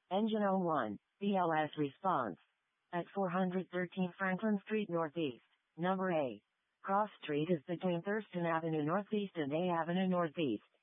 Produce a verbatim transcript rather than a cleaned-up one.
Engine oh one, B L S response. At four thirteen Franklin Street Northeast, number A. Cross Street is between Thurston Avenue Northeast and A Avenue Northeast.